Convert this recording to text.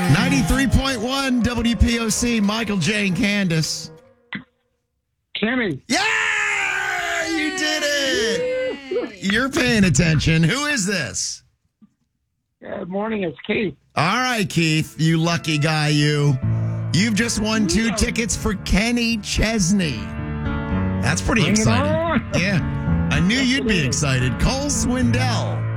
93.1 WPOC, Michael J. and Candace. Kimmy. Yeah! You did it! You're paying attention. Who is this? Good morning, it's Keith. All right, Keith, you lucky guy, you. You've just won 2 tickets for Kenny Chesney. That's pretty exciting. Yeah. I knew you'd be excited. Cole Swindell